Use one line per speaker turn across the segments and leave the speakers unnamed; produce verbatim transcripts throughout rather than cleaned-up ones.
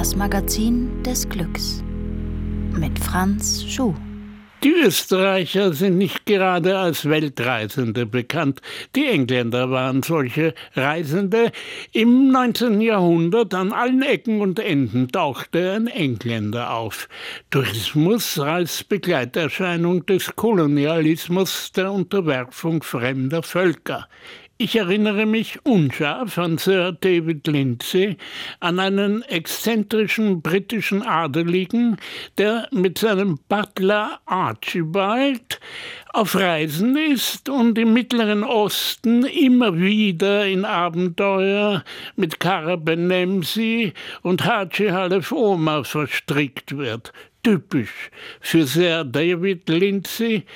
Das Magazin des Glücks mit Franz Schuh.
Die Österreicher sind nicht gerade als Weltreisende bekannt. Die Engländer waren solche Reisende. Im neunzehnten Jahrhundert an allen Ecken und Enden tauchte ein Engländer auf. Tourismus als Begleiterscheinung des Kolonialismus, der Unterwerfung fremder Völker. Ich erinnere mich unscharf an Sir David Lindsay, an einen exzentrischen britischen Adeligen, der mit seinem Butler Archibald auf Reisen ist und im Mittleren Osten immer wieder in Abenteuer mit Kara Benemsi und Haji Khalef Omar verstrickt wird. Typisch für Sir David Lindsay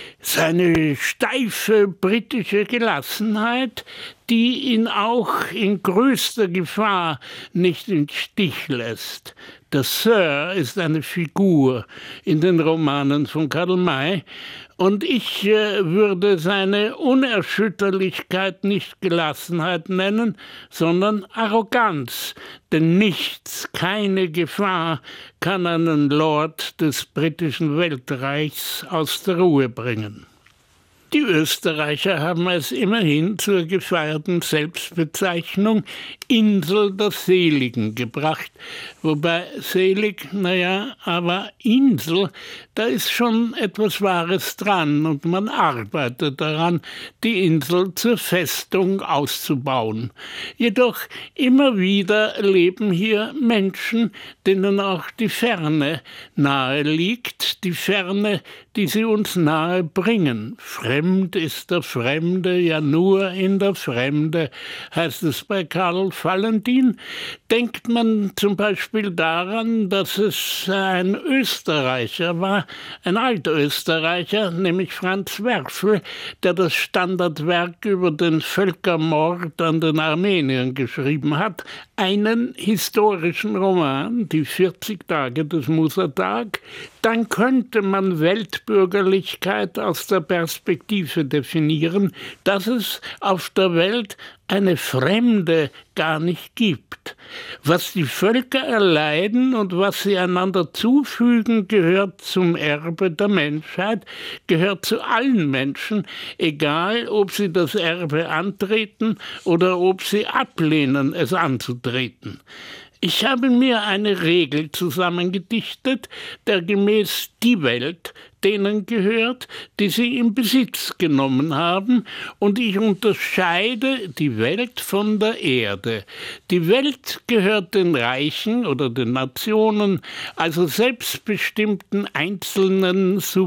seine steife britische Gelassenheit, die ihn auch in größter Gefahr nicht im Stich lässt. Der Sir ist eine Figur in den Romanen von Karl May, und ich äh, würde seine Unerschütterlichkeit nicht Gelassenheit nennen, sondern Arroganz. Denn nichts, keine Gefahr kann einen Lord des britischen Weltreichs aus der Ruhe bringen. Die Österreicher haben es immerhin zur gefeierten Selbstbezeichnung Insel der Seligen gebracht. Wobei selig, naja, aber Insel, da ist schon etwas Wahres dran und man arbeitet daran, die Insel zur Festung auszubauen. Jedoch immer wieder leben hier Menschen, denen auch die Ferne nahe liegt, die Ferne, die sie uns nahe bringen. Fremd ist der Fremde, ja nur in der Fremde, heißt es bei Karl Valentin. Denkt man zum Beispiel daran, dass es ein Österreicher war, ein Altösterreicher, nämlich Franz Werfel, der das Standardwerk über den Völkermord an den Armeniern geschrieben hat, einen historischen Roman, die vierzig Tage des Musa-Tag, dann könnte man Weltbürgerlichkeit aus der Perspektive definieren, dass es auf der Welt eine Fremde gar nicht gibt. Was die Völker erleiden und was sie einander zufügen, gehört zum Erbe der Menschheit, gehört zu allen Menschen, egal ob sie das Erbe antreten oder ob sie ablehnen, es anzutreten. Ich habe mir eine Regel zusammengedichtet, der gemäß die Welt denen gehört, die sie in Besitz genommen haben, und ich unterscheide die Welt von der Erde. Die Welt gehört den Reichen oder den Nationen, also selbstbestimmten einzelnen Subjekten,